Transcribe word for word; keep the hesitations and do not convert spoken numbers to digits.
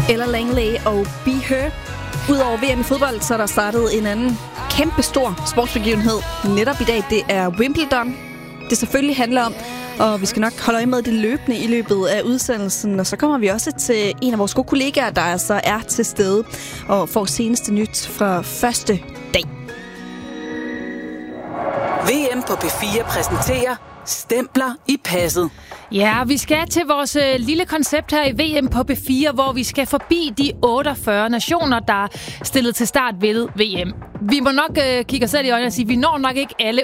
Ella Langley og Be Her. Udover V M i fodbold, så er der startet en anden kæmpestor sportsbegivenhed netop i dag. Det er Wimbledon, det selvfølgelig handler om. Og vi skal nok holde øje med det løbende i løbet af udsendelsen. Og så kommer vi også til en af vores gode kollegaer, der altså er til stede og får seneste nyt fra første dag. V M på P fire præsenterer Stempler i passet. Ja, vi skal til vores øh, lille koncept her i V M på P fire, hvor vi skal forbi de otteogfyrre nationer, der er stillet til start ved V M. Vi må nok øh, kigge os selv i øjnene og sige, at vi når nok ikke alle